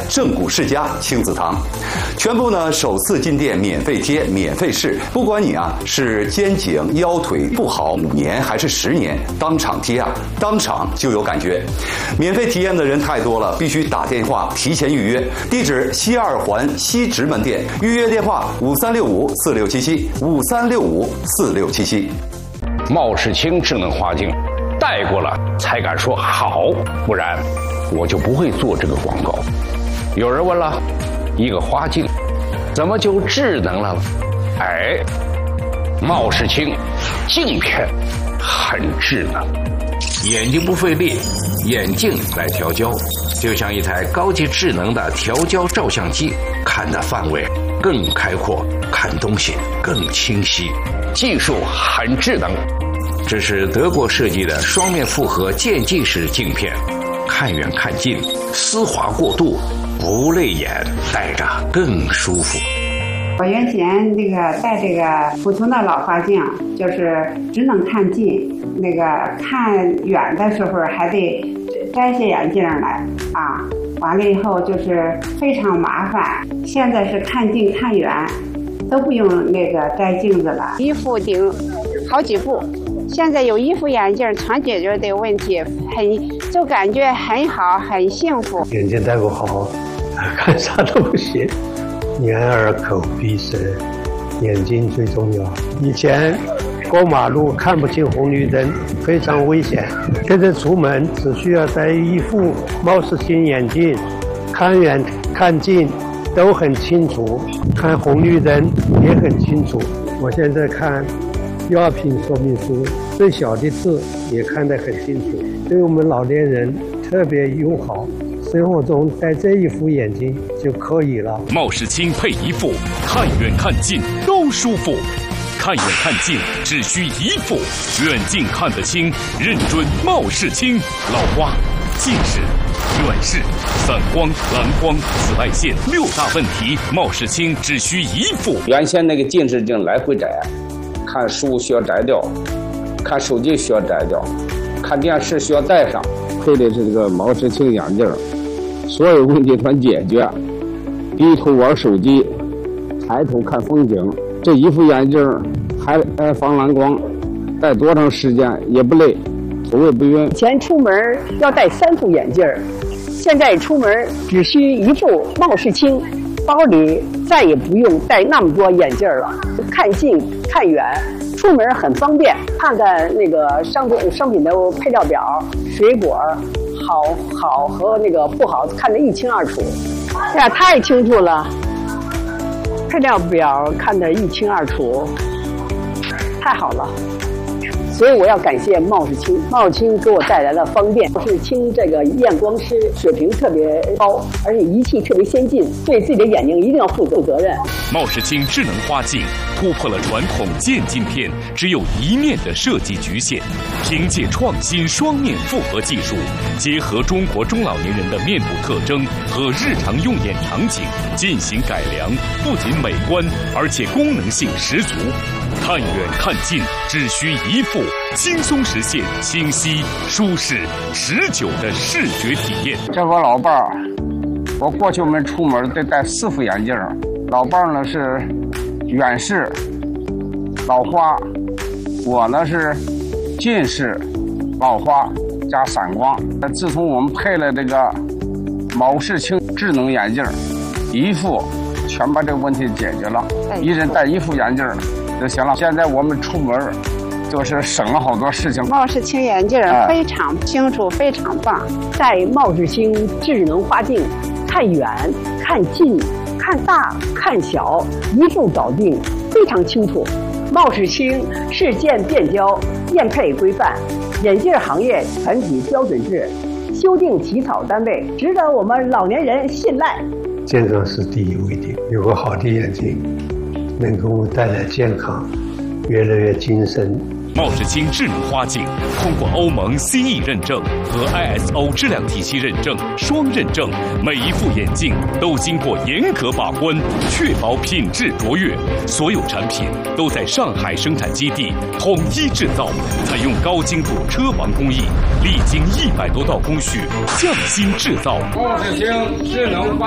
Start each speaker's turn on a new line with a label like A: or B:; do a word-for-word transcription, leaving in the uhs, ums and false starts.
A: 正骨世家亲子堂，全部呢首次进店免费贴、免费试，不管你啊是肩颈、腰腿不好五年还是十年，当场贴啊，当场就有感觉。免费体验的人太多了，必须打电话提前预约。地址西二环西直门店，预约电话五三六五四六七七五三六五四六七七。
B: 茂世清智能花镜，戴过了才敢说好，不然我就不会做这个广告。有人问了，一个花镜怎么就智能了？哎，茂世清镜片很智能，眼睛不费力，眼镜来调焦，就像一台高级智能的调焦照相机，看的范围更开阔，看东西更清晰，技术很智能。这是德国设计的双面复合渐进式镜片，看远看近，丝滑过渡，不累眼，戴着更舒服。
C: 我原先那个戴这个普通的老花镜，就是只能看近，那个看远的时候还得摘下眼镜来啊，完了以后就是非常麻烦。现在是看近看远都不用那个摘镜子了，一副顶好几副。现在有一副眼镜全解决的问题，很就感觉很好，很幸福。
D: 眼镜戴不好，看啥都不行。眼耳口鼻舌，眼睛最重要。以前过马路看不清红绿灯，非常危险。现在出门只需要戴一副茂世清眼镜，看远看近都很清楚，看红绿灯也很清楚。我现在看药品说明书，最小的字也看得很清楚，对我们老年人特别友好。生活中戴这一副眼镜就可以了。
E: 茂世清配一副，看远看近都舒服。看远看近只需一副，远近看得清，认准茂世清。老花、近视、远视、散光、蓝光、紫外线六大问题，茂世清只需一副。
B: 原先那个近视镜来回摘，看书需要摘掉，看手机需要摘掉，看电视需要戴上。配的是这个茂世清眼镜，所有问题全解决。低头玩手机，抬头看风景。这一副眼镜还还防蓝光，戴多长时间也不累，头也不晕。
F: 以前出门要戴三副眼镜，现在出门只需一副茂世清，包里再也不用带那么多眼镜了，看近看远。出门很方便，看看那个商品商品的配料表，水果好好和那个不好看得一清二楚。哎呀，太清楚了，配料表看得一清二楚，太好了。所以我要感谢茂世清，茂世清给我带来了方便。茂世清这个验光师水平特别高，而且仪器特别先进，对自己的眼睛一定要负负责任。
E: 茂世清智能花镜突破了传统渐镜片只有一面的设计局限，凭借创新双面复合技术，结合中国中老年人的面部特征和日常用眼场景进行改良，不仅美观，而且功能性十足。看远看近只需一副，轻松实现清晰、舒适、持久的视觉体验。
B: 这我老伴儿，我过去我们出门得戴四副眼镜。老伴儿呢是远视、老花，我呢是近视、老花加散光。自从我们配了这个茂世清智能眼镜，一副全把这个问题解决了，一人戴一副眼镜就行了。现在我们出门就是省了好多事情。
C: 茂世清眼镜非常清楚，非常棒。
F: 戴茂世清智能花镜，看远、看近、看大、看小，一副搞定，非常清楚。茂世清事件变焦，验配规范，眼镜行业全体标准制，修订起草单位，值得我们老年人信赖。
D: 健康是第一位的，有个好的眼睛能给我们带来健康，越来越精神。
E: 茂世清智能花镜通过欧盟 C E 认证和 I S O 质量体系认证双认证，每一副眼镜都经过严格把关，确保品质卓越。所有产品都在上海生产基地统一制造，采用高精度车王工艺，历经一百多道工序，匠心制造。
B: 茂世清智能花